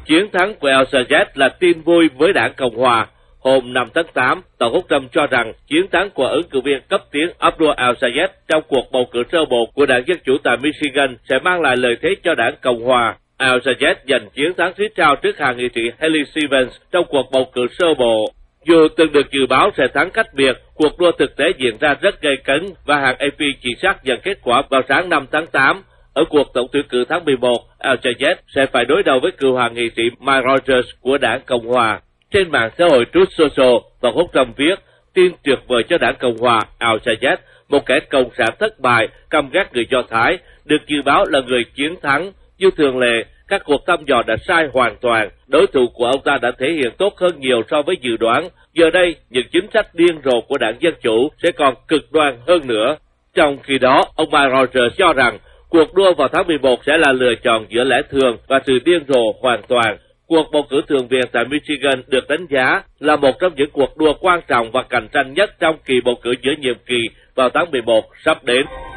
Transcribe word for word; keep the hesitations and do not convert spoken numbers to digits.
Chiến thắng của El Sayed là tin vui với đảng Cộng Hòa. Hôm năm tháng tám, Tổng thống Trump cho rằng chiến thắng của ứng cử viên cấp tiến Abdul El Sayed trong cuộc bầu cử sơ bộ của đảng Dân Chủ tại Michigan sẽ mang lại lợi thế cho đảng Cộng Hòa. El Sayed giành chiến thắng rít rao trước hạ nghị sĩ Haley Stevens trong cuộc bầu cử sơ bộ. Dù từng được dự báo sẽ thắng cách biệt, cuộc đua thực tế diễn ra rất gay cấn và hãng a pê chỉ xác nhận kết quả vào sáng năm tháng tám. Ở cuộc tổng tuyển cử tháng mười một, El Sayed sẽ phải đối đầu với cựu hạ nghị sĩ Mike Rogers của đảng Cộng Hòa. Trên mạng xã hội Truth Social, Tổng thống Trump viết, tin tuyệt vời cho đảng Cộng Hòa, El Sayed, một kẻ cộng sản thất bại, căm ghét người Do Thái, được dự báo là người chiến thắng. Như thường lệ, các cuộc thăm dò đã sai hoàn toàn, đối thủ của ông ta đã thể hiện tốt hơn nhiều so với dự đoán. Giờ đây, những chính sách điên rồ của đảng Dân Chủ sẽ còn cực đoan hơn nữa. Trong khi đó, ông Mike Rogers cho rằng cuộc đua vào tháng mười một sẽ là lựa chọn giữa lẽ thường và sự điên rồ hoàn toàn. Cuộc bầu cử thượng viện tại Michigan được đánh giá là một trong những cuộc đua quan trọng và cạnh tranh nhất trong kỳ bầu cử giữa nhiệm kỳ vào tháng mười một sắp đến.